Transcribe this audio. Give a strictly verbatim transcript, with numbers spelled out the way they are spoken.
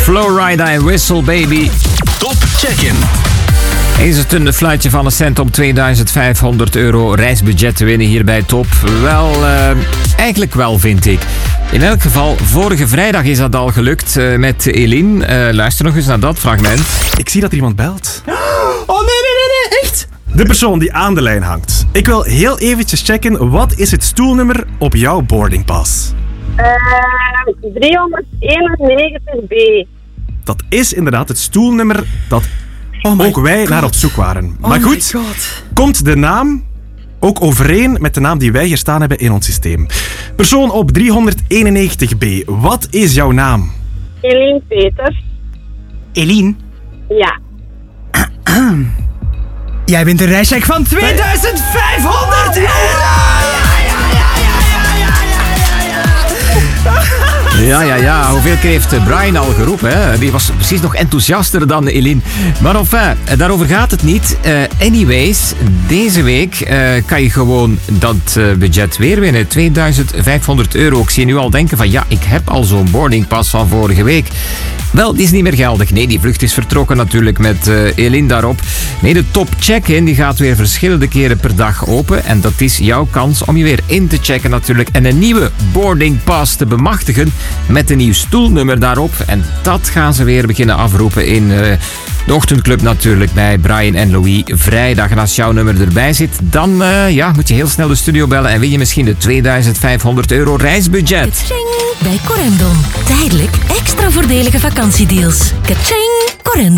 Flowrida en Whistle Baby. Top Check-in. Is het een fluitje van een cent om tweeduizend vijfhonderd euro reisbudget te winnen hier bij Top? Wel, uh, eigenlijk wel, vind ik. In elk geval, vorige vrijdag is dat al gelukt uh, met Eline. Uh, luister nog eens naar dat fragment. Ik zie dat er iemand belt. Oh nee, nee, nee, nee, echt? De persoon die aan de lijn hangt. Ik wil heel eventjes checken, wat is het stoelnummer op jouw boardingpas? Uh, driehonderdeenennegentig B. Dat is inderdaad het stoelnummer dat Oh ook wij God. naar op zoek waren. Oh maar goed, my God. komt de naam ook overeen met de naam die wij hier staan hebben in ons systeem. Persoon op driehonderdeenennegentig B, wat is jouw naam? Eline Peters. Eline, Ja. jij wint een reischeck van tweeduizend vijfhonderd euro! Ja, ja, ja. Hoeveel keer heeft Brian al geroepen? Hè? Die was precies nog enthousiaster dan Eline. Maar enfin, daarover gaat het niet. Uh, anyways, deze week uh, kan je gewoon dat uh, budget weer winnen. tweeduizend vijfhonderd euro. Ik zie nu al denken van ja, ik heb al zo'n boardingpas van vorige week. Wel, die is niet meer geldig. Nee, die vlucht is vertrokken natuurlijk met uh, Eline daarop. Nee, de Top Check-in die gaat weer verschillende keren per dag open. En dat is jouw kans om je weer in te checken natuurlijk. En een nieuwe boardingpas te bemachtigen met een nieuw stoelnummer daarop. En dat gaan ze weer beginnen afroepen in uh, de ochtendclub natuurlijk bij Brian en Louis vrijdag. En als jouw nummer erbij zit, dan uh, ja, moet je heel snel de studio bellen en win je misschien de tweeduizend vijfhonderd euro reisbudget. Kaching bij Corendon. Tijdelijk extra voordelige vakantiedeals. Kaching, Corendon.